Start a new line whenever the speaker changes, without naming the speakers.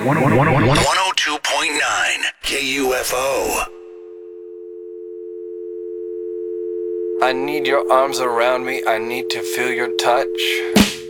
102.9 KUFO.
I need your arms around me. I need to feel your touch.